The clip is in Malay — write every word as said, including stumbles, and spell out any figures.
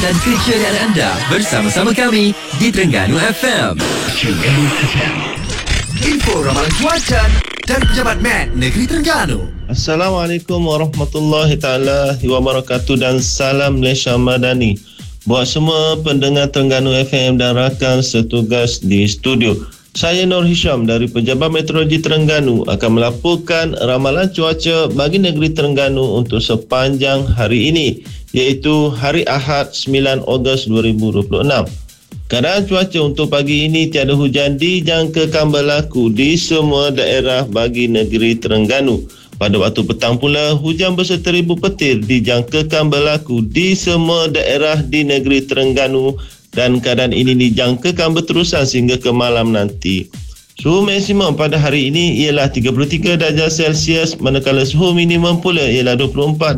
dan keceriaan anda bersama-sama kami di Terengganu F M. Terengganu F M. Info ramalan cuaca dari Pejabat Met Negeri Terengganu. Assalamualaikum warahmatullahi taala wabarakatuh dan salam Malaysia Madani. Buat semua pendengar Terengganu F M dan rakan setugas di studio. Saya Nur Hisham dari Pejabat Meteorologi Terengganu akan melaporkan ramalan cuaca bagi negeri Terengganu untuk sepanjang hari ini, iaitu hari Ahad sembilan Ogos dua ribu dua puluh enam. Keadaan cuaca untuk pagi ini tiada hujan dijangkakan berlaku di semua daerah bagi negeri Terengganu. Pada waktu petang pula, hujan berserta ribu petir dijangkakan berlaku di semua daerah di negeri Terengganu dan keadaan ini dijangkakan berterusan sehingga ke malam nanti. Suhu maksimum pada hari ini ialah tiga puluh tiga darjah Celsius, manakala suhu minimum pula ialah dua puluh empat